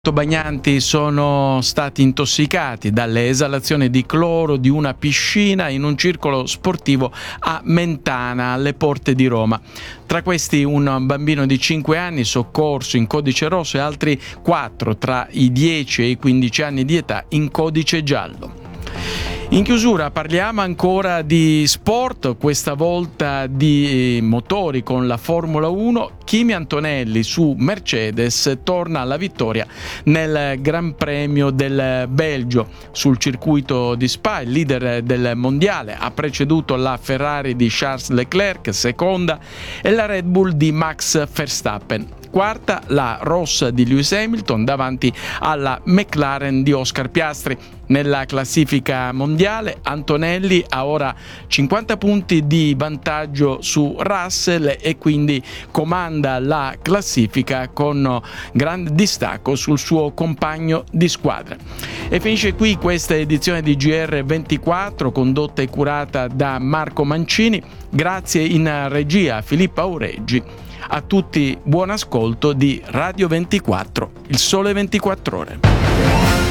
bagnanti sono stati intossicati dalle esalazioni di cloro di una piscina in un circolo sportivo a Mentana, alle porte di Roma. Tra questi un bambino di 5 anni soccorso in codice rosso e altri 4 tra i 10 e i 15 anni di età in codice giallo. In chiusura parliamo ancora di sport, questa volta di motori con la Formula 1. Kimi Antonelli su Mercedes torna alla vittoria nel Gran Premio del Belgio. Sul circuito di Spa, il leader del mondiale ha preceduto la Ferrari di Charles Leclerc, seconda, e la Red Bull di Max Verstappen. Quarta la Ross di Lewis Hamilton davanti alla McLaren di Oscar Piastri. Nella classifica mondiale Antonelli ha ora 50 punti di vantaggio su Russell e quindi comanda la classifica con grande distacco sul suo compagno di squadra. E finisce qui questa edizione di GR24 condotta e curata da Marco Mancini. Grazie in regia a Filippo Aureggi. A tutti buon ascolto di Radio 24, il sole 24 ore.